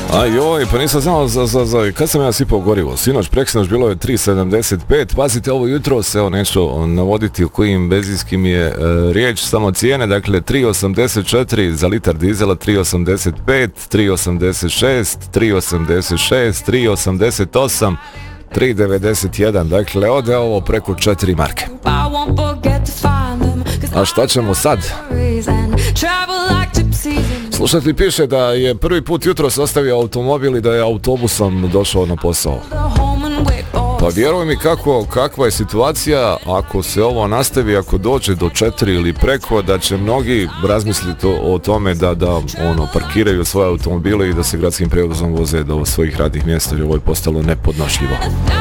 Ajoj, pa nisam znao kad sam ja sipao gorivo. Sinoć, preksinoć bilo je 3,75. Pazite, ovo jutro se, neću navoditi o kojim benzinskim je riječ, samo cijene, dakle 3,84 za litar dizela, 3,85, 3,86, 3,86, 3,88, 3,91, dakle ode ovo preko 4 marke. A šta ćemo sad? Slušatelj piše da je prvi put jutro se ostavio automobil i da je autobusom došao na posao. Pa vjeruj mi kakva je situacija, ako se ovo nastavi, ako dođe do 4 ili preko, da će mnogi razmisliti o tome da parkiraju svoje automobile i da se gradskim prijevozom voze do svojih radnih mjesta, jer ovo je postalo nepodnošljivo.